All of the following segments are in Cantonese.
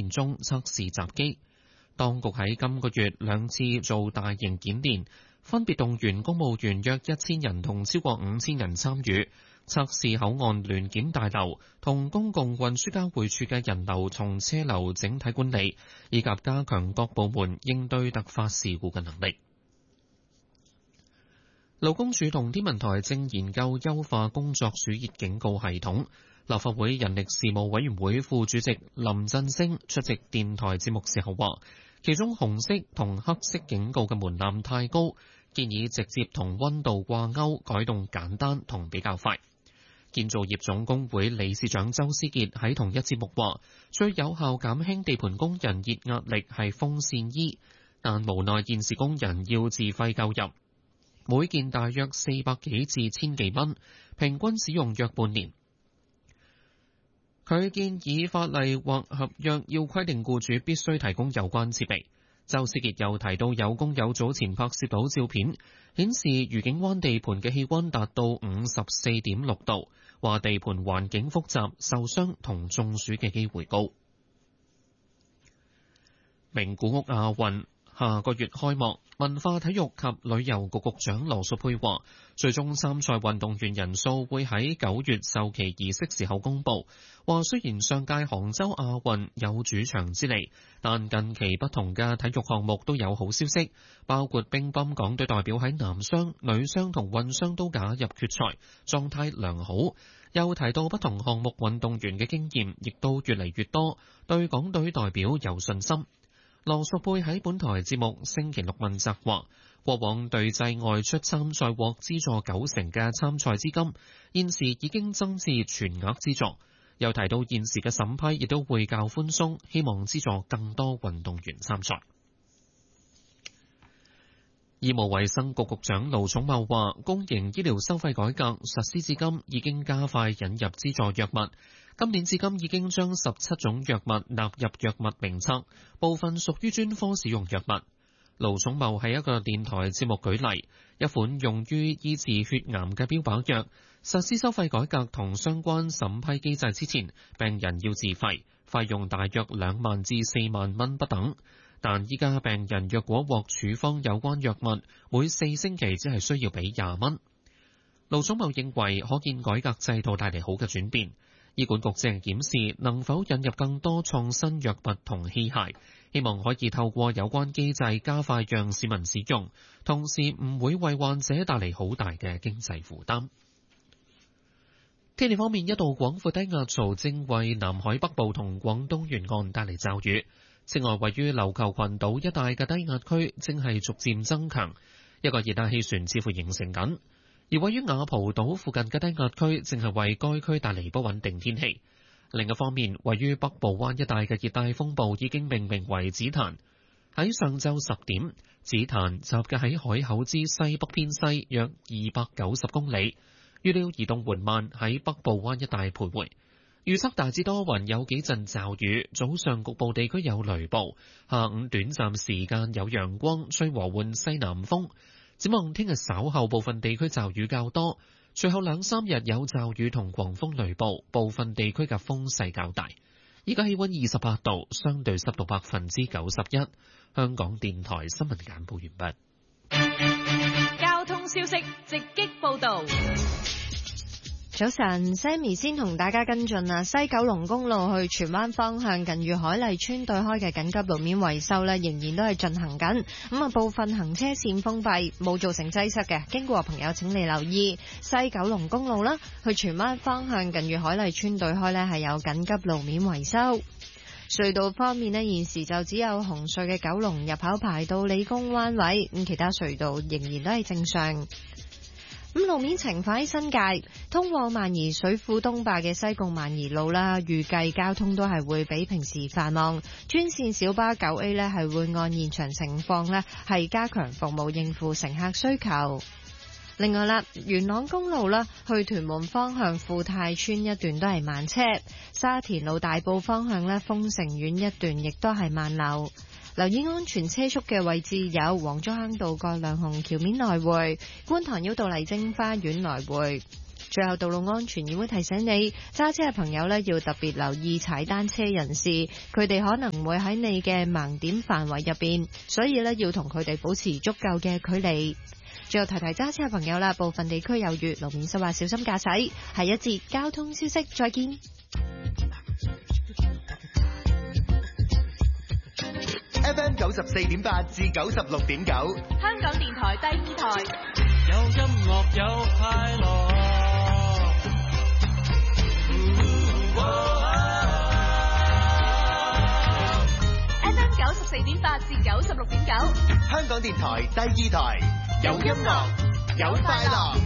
練中測試閘機。當局喺今個月2次做大型演練，分別動員公務員約1000人同超過5000人參與，測試口岸聯檢大樓同公共運輸交匯處嘅人流同車流整體管理，以及加強各部門應對突發事故嘅能力。勞工處同天文台正研究優化工作暑熱警告系統。立法會人力事務委員會副主席林振昇出席電台節目時候話，其中紅色同黑色警告嘅門檻太高，建議直接同溫度掛鈎，改動簡單同比較快。建造業總工會理事長周思傑喺同一節目話，最有效減輕地盤工人熱壓力係風扇衣，但無奈現時工人要自費購入，每件大約400幾至1000幾蚊，平均使用約半年。佢建議法例或合約要規定僱主必須提供有關設備。周思傑又提到，有工友早前拍攝到照片，顯示愉景灣地盤嘅氣溫達到54.6度，話地盤環境複雜，受傷同中暑嘅機會高。名古屋亞運下個月開幕，文化體育及旅遊局局長羅淑佩話，最終參賽運動員人數會喺9月授旗儀式時候公佈。話雖然上屆杭州亞運有主場之利，但近期不同嘅體育項目都有好消息，包括乒乓港隊代表喺男雙、女雙同混雙都打入決賽，狀態良好。又提到不同項目運動員嘅經驗亦都越嚟越多，對港隊代表有信心。羅淑佩喺本台節目星期六問責話，過往隊際外出參賽獲資助90%嘅參賽資金，現時已經增至全額資助。又提到現時嘅審批亦都會較寬鬆，希望資助更多運動員參賽。醫務衛生局局長盧寵茂話，公營醫療收費改革實施至今已經加快引入資助藥物，今年至今已經將17種藥物納入藥物名冊，部分屬於專科使用藥物。盧寵茂喺一個電台節目舉例，一款用於醫治血癌嘅標靶藥，實施收費改革同相關審批機制之前，病人要自費，費用大約2萬至4萬蚊不等。但依家病人若果獲處方有關藥物，每4星期只係需要俾20蚊。盧寵茂認為，可見改革制度帶嚟好嘅轉變。醫管局正檢視能否引入更多創新藥物同器械，希望可以透過有關機制加快讓市民使用，同時唔會為患者帶嚟好大嘅經濟負擔。天氣方面，一道廣闊低壓槽正為南海北部同廣東沿岸帶嚟驟雨。此外，位於琉球群島一帶嘅低壓區正係逐漸增強，一個熱帶氣旋似乎形成緊。而位於雅蒲島附近嘅低壓區正係為該區帶嚟不穩定天氣。另一方面，位於北部灣一帶嘅熱帶風暴已經命名為紫檀。喺上晝10點，紫檀集結喺海口之西北偏西約290公里，預料移動緩慢喺北部灣一帶徘徊。預測大致多雲，有幾陣驟雨，早上局部地區有雷暴，下午短暫時間有陽光，吹和緩西南風。展望聽日稍後部分地區驟雨較多，隨後2-3日有驟雨同狂風雷暴，部分地區嘅風勢較大。依家氣溫28度，相對濕度91%。香港電台新聞簡報完畢。交通消息直擊報道。 早晨 ，Sammy 先同大家跟進啊，西九龍公路去荃灣方向近住海麗村對開嘅緊急路面維修呢，仍然都係進行緊。咁啊，部分行車線封閉，冇造成擠塞嘅。經過朋友請你留意，西九龍公路啦，去荃灣方向近住海麗村對開呢係有緊急路面維修。隧道方面呢，現時就只有紅隧嘅九龍入口排到理工灣位，咁其他隧道仍然都係正常。咁路面情況喺新界，通往萬宜水庫東壩嘅西貢萬宜路啦，預計交通都係會比平時繁忙。專線小巴9A 呢係會按現場情況呢係加強服務應付乘客需求。另外啦，元朗公路啦，去屯門方向富泰村一段都係慢車，沙田路大埔方向呢，豐城苑一段亦都係慢流。留意安全車速嘅位置有黃竹坑道過亮紅橋面來回、觀塘繞道麗晶花園來回。 最後，道路安全議會提醒你，揸車嘅朋友呢要特別留意踩單車人士，佢哋可能會喺你嘅盲點範圍入邊，所以呢要同佢哋保持足夠嘅距離。最後提提揸車嘅朋友啦，部分地區有雨，路面濕滑，小心駕駛。下一節交通消息，再見。 FM 94.8至96.9， 香港電台第二台， 有音樂有快樂。 FM 94.8至96.9， 香港電台第二台，有音樂有快樂。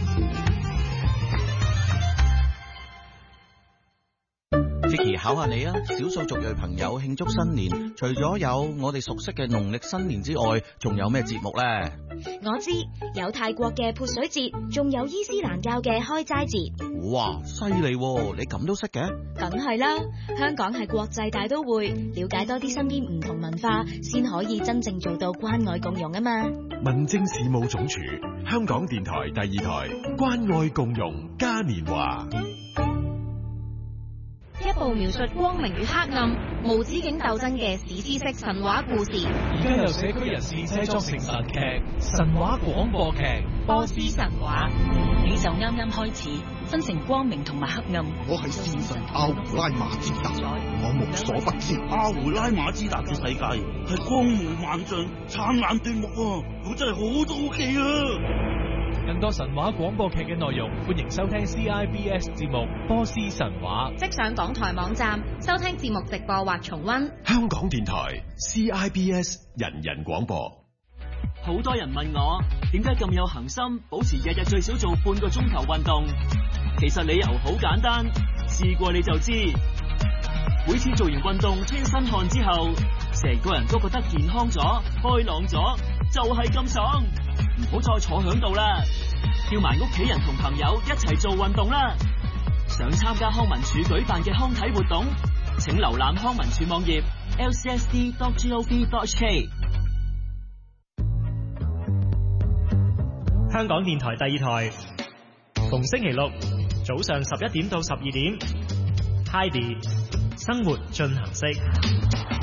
Vicky 考下你啊！少數族裔朋友慶祝新年，除咗有我哋熟悉嘅農曆新年之外，仲有咩節目呢？ 我知有泰國嘅潑水節，仲有伊斯蘭教嘅開齋節。 哇，犀利喎！你咁都識嘅？ 梗係啦，香港係國際大都會，了解多啲身邊唔同文化，先可以真正做到關愛共融啊嘛。 民政事務總署，香港電台第二台，關愛共融嘉年華。 一部描述光明與黑暗、無止境鬥爭嘅史詩式神話故事。 而家由社區人士製作成神劇、神話廣播劇《波斯神話》。 宇宙啱啱開始，分成光明同埋黑暗。 我係戰神阿胡拉馬茲達，我無所不知。阿胡拉馬茲達嘅世界係光芒萬丈、燦爛奪目啊！我真係好妒忌啊！ 更多神話廣播劇嘅內容，歡迎收聽 CIBS 節目《波斯神話》。 即上港台網站收聽節目直播或重溫。 香港電台 CIBS 人人廣播。 好多人問我點解咁有恆心，保持日日最少做半個鐘頭運動。其實理由好簡單，試過你就知。每次做完運動出身汗之後，成個人都覺得健康咗、開朗咗，就係咁爽。唔好再坐響度啦，叫埋屋企人同朋友一齊做運動啦。想參加康文署舉辦嘅康體活動，請瀏覽康文署網頁 lcsd.gov.hk。 香港電台第二台，逢星期六早上11點到12點 ，Heidi 生活進行式。